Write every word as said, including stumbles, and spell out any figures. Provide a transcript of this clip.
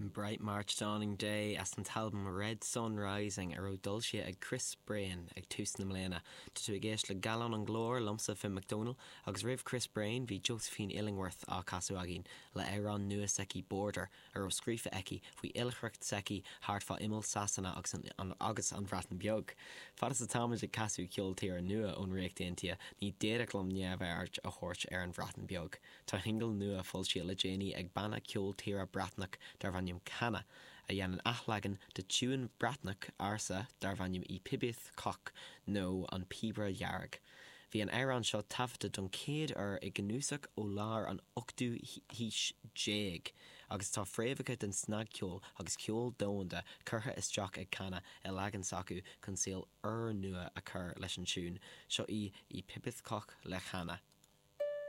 Bright March Dawning Day as an talbum Red Sun Rising ar ó dulse ag Chris Brain ag tús na mléana. Tá tú ag éist le Galán an Glór lomsa Finn McDonald agus rih Chris Brain hí Josephine Illingworth á casú agin le Éireann nua seci Border ar ó scrífa eici faoi ilchreacht seci háart fá imil sasanna agus an, an, agus an bhreatan beag. Fadas a támuid ag casú ceol tíar nua ón réachtaontia ní déadach lom neamhairt a chóirt ar an bhreatan beag. Tá hingal nua fuilsí le Janie ag banna ceol tíar Bratnach dar bhainnium Canna a dhéanaan athleagan de túin Bratnach arsa dar bhainnium í pibith coch nó an pibra dhearg. Bhí an Éireann seo tafta don céad ar i gnúsach ó lár an ochtú híis déag agus tá fréamhacha den snag ceol agus ceol dónda curtha isteach ag Canna i leagan sacu chun síl ar nua a chur leis an siún seo í í pibith coch le Canna.